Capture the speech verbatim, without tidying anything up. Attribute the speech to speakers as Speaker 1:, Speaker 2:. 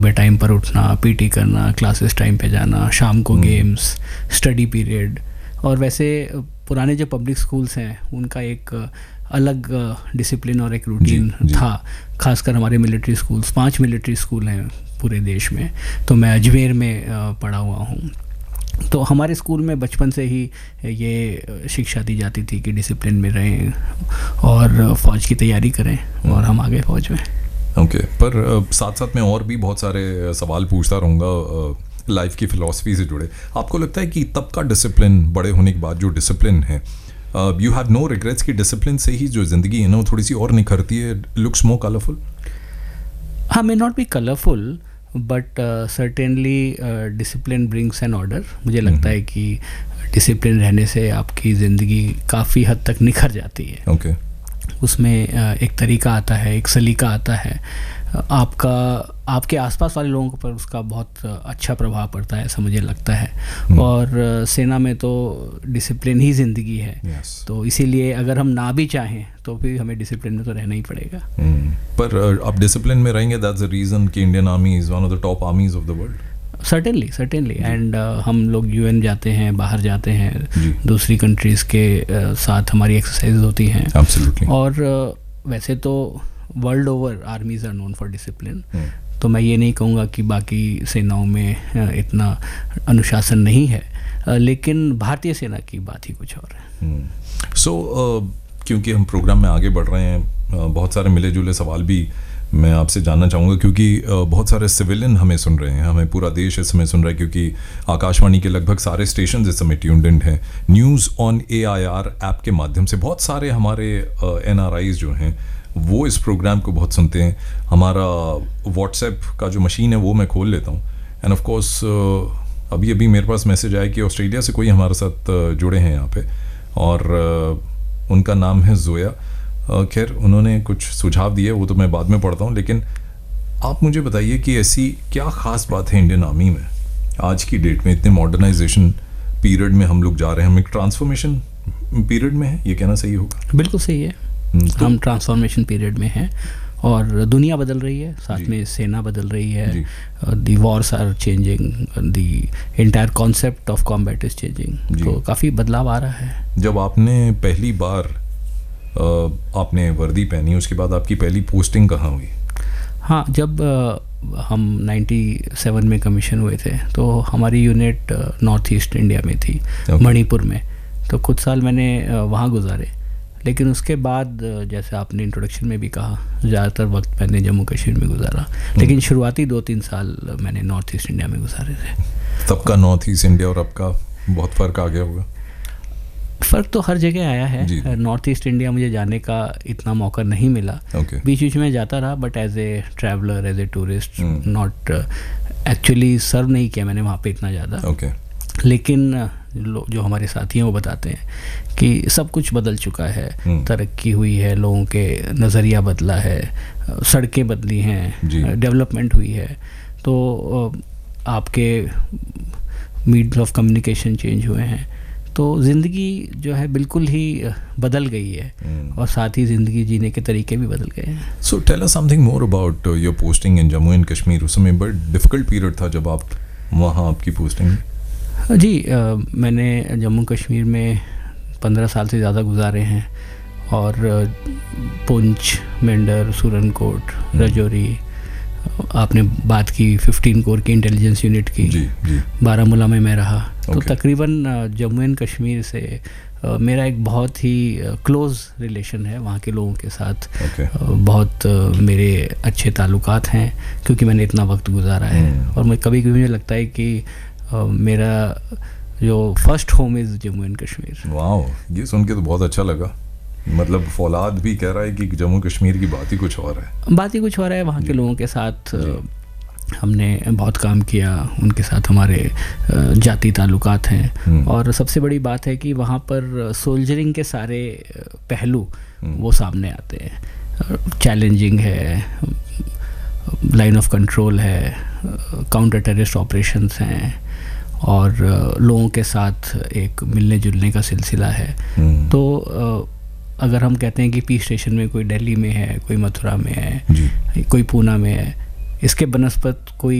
Speaker 1: बे time पर उठना, PT करना, क्लासेस टाइम पे जाना, शाम को गेम्स, स्टडी पीरियड। और वैसे पुराने जो पब्लिक स्कूल्स हैं उनका एक अलग डिसिप्लिन और एक रूटीन था, खासकर हमारे मिलिट्री स्कूल्स, पांच मिलिट्री स्कूल हैं पूरे देश में, तो मैं अजमेर में पढ़ा हुआ हूँ। तो हमारे स्कूल में बचपन से ही ये शिक्षा दी जाती थी कि डिसिप्लिन में रहें और फ़ौज की तैयारी करें, और हम आगे फ़ौज में।
Speaker 2: ओके okay, पर साथ साथ मैं और भी बहुत सारे सवाल पूछता रहूँगा लाइफ की फ़िलॉसफी से जुड़े। आपको लगता है कि तब का डिसिप्लिन, बड़े होने के बाद जो डिसिप्लिन है, यू हैव नो रिग्रेट्स कि डिसिप्लिन से ही जो ज़िंदगी है ना वो थोड़ी सी और निखरती है, लुक्स मोर कलरफुल?
Speaker 1: हाँ, may not be colourful but certainly discipline brings N order. मुझे लगता है कि डिसिप्लिन रहने से आपकी ज़िंदगी काफ़ी हद तक निखर जाती है।
Speaker 2: Okay okay.
Speaker 1: उसमें uh, एक तरीका आता है, एक सलीका आता है, आपका आपके आसपास वाले लोगों पर उसका बहुत अच्छा प्रभाव पड़ता है, ऐसा मुझे लगता है। hmm. और सेना में तो डिसिप्लिन ही ज़िंदगी है।
Speaker 2: yes.
Speaker 1: तो इसीलिए अगर हम ना भी चाहें तो फिर हमें डिसिप्लिन में तो रहना ही पड़ेगा।
Speaker 2: hmm. पर आप डिसिप्लिन में रहेंगे, दैट्स द रीज़न कि Indian army is one of the top आर्मीज of the world.
Speaker 1: Certainly certainly and हम लोग यूएन जाते हैं, बाहर जाते हैं, दूसरी कंट्रीज़ के uh, साथ हमारी एक्सरसाइज होती हैं।
Speaker 2: Absolutely.
Speaker 1: और uh, वैसे तो world over आर्मीज are known for discipline. तो मैं ये नहीं कहूँगा कि बाकी सेनाओं में uh, इतना अनुशासन नहीं है, uh, लेकिन भारतीय सेना की बात ही कुछ और है।
Speaker 2: सो so, uh, क्योंकि हम प्रोग्राम में आगे बढ़ रहे हैं, uh, बहुत सारे मिले जुले सवाल भी मैं आपसे जानना चाहूँगा, क्योंकि बहुत सारे सिविलियन हमें सुन रहे हैं, हमें पूरा देश इस समय सुन रहा है, क्योंकि आकाशवाणी के लगभग सारे स्टेशन इस समय ट्यून्ड इन हैं। News on A I R app के माध्यम से बहुत सारे हमारे एन आर आईज़ जो हैं वो इस प्रोग्राम को बहुत सुनते हैं। हमारा व्हाट्सएप का जो मशीन है वो मैं खोल लेता हूँ, एंड ऑफ कोर्स अभी अभी मेरे पास मैसेज आया कि ऑस्ट्रेलिया से कोई हमारे साथ जुड़े हैं यहाँ पे, और उनका नाम है जोया। खैर उन्होंने कुछ सुझाव दिए, वो तो मैं बाद में पढ़ता हूँ, लेकिन आप मुझे बताइए कि ऐसी क्या ख़ास बात है इंडियन आर्मी में आज की डेट में, इतने मॉडर्नाइजेशन पीरियड में हम लोग जा रहे हैं, हम एक ट्रांसफॉर्मेशन पीरियड में है, ये कहना सही होगा?
Speaker 1: बिल्कुल सही है, तो हम ट्रांसफॉर्मेशन पीरियड में हैं और दुनिया बदल रही है, साथ में सेना बदल रही है, दी Wars are changing, the entire concept of combat is changing, तो काफ़ी बदलाव आ रहा है।
Speaker 2: जब आपने पहली बार Uh, आपने वर्दी पहनी, उसके बाद आपकी पहली पोस्टिंग कहाँ हुई?
Speaker 1: हाँ, जब uh, हम सत्तानवे में कमीशन हुए थे तो हमारी यूनिट नॉर्थ ईस्ट इंडिया में थी, okay. मणिपुर में। तो कुछ साल मैंने uh, वहाँ गुजारे, लेकिन उसके बाद uh, जैसे आपने इंट्रोडक्शन में भी कहा, ज़्यादातर वक्त मैंने जम्मू कश्मीर में गुजारा, hmm. लेकिन शुरुआती दो तीन साल मैंने नॉर्थ ईस्ट इंडिया में गुजारे थे।
Speaker 2: तब का नॉर्थ ईस्ट इंडिया और अब का बहुत फ़र्क आ गया होगा?
Speaker 1: फ़र्क तो हर जगह आया है। नॉर्थ ईस्ट इंडिया मुझे जाने का इतना मौका नहीं मिला, okay. बीच बीच में जाता रहा, but as a traveller, as a tourist, not actually सर्व नहीं किया मैंने वहाँ पे इतना ज़्यादा।
Speaker 2: okay.
Speaker 1: लेकिन जो हमारे साथी हैं वो बताते हैं कि सब कुछ बदल चुका है, hmm. तरक्की हुई है, लोगों के नज़रिया बदला है, सड़कें बदली हैं, डेवलपमेंट हुई है, तो आपके मीडियम ऑफ कम्युनिकेशन चेंज हुए हैं, तो ज़िंदगी जो है बिल्कुल ही बदल गई है, hmm. और साथ ही ज़िंदगी जीने के तरीके भी बदल गए हैं।
Speaker 2: So tell us something more about your posting in Jammu and Kashmir. उस समय बड़ा डिफ़िकल्ट पीरियड था जब आप वहाँ आपकी पोस्टिंग?
Speaker 1: जी, आ, मैंने जम्मू कश्मीर में पंद्रह साल से ज़्यादा गुजारे हैं, और पुंछ, मेंढर, सुरनकोट, hmm. रजौरी, आपने बात की फिफ्टीन कोर की इंटेलिजेंस यूनिट की,
Speaker 2: जी, जी.
Speaker 1: बारामूला में मैं रहा,
Speaker 2: okay.
Speaker 1: तो तकरीबन जम्मू एंड कश्मीर से uh, मेरा एक बहुत ही क्लोज़ uh, रिलेशन है वहाँ के लोगों के साथ।
Speaker 2: okay.
Speaker 1: uh, बहुत uh, मेरे अच्छे ताल्लुकात हैं, क्योंकि मैंने इतना वक्त गुजारा है, hmm. और मैं कभी कभी मुझे लगता है कि uh, मेरा जो first home is Jammu and Kashmir.
Speaker 2: वाह, ये सुन के तो बहुत अच्छा लगा। मतलब फौलाद भी कह रहा है कि जम्मू कश्मीर की बात ही कुछ और है,
Speaker 1: बात ही कुछ और है। वहाँ के लोगों के साथ हमने बहुत काम किया, उनके साथ हमारे जाति ताल्लुकात हैं, और सबसे बड़ी बात है कि वहाँ पर सोल्जरिंग के सारे पहलू वो सामने आते हैं। चैलेंजिंग है, लाइन ऑफ कंट्रोल है, काउंटर टेररिस्ट ऑपरेशंस हैं, और लोगों के साथ एक मिलने जुलने का सिलसिला है। तो अगर हम कहते हैं कि पी स्टेशन में कोई दिल्ली में है, कोई मथुरा में है, कोई पूना में है, इसके बनस्पत कोई